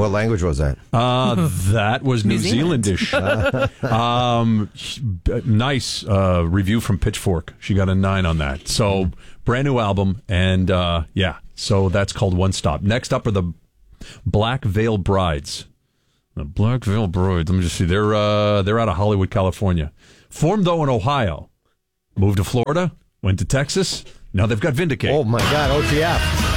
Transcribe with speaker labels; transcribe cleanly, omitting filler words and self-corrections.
Speaker 1: What language was that?
Speaker 2: That was New Zealandish. Nice review from Pitchfork. She got a 9 on that. So, brand new album, and so that's called One Stop. Next up are the Black Veil Brides. The Black Veil Brides. Let me just see. They're out of Hollywood, California. Formed though in Ohio. Moved to Florida. Went to Texas. Now they've got Vindicate.
Speaker 1: Oh my God, OTF.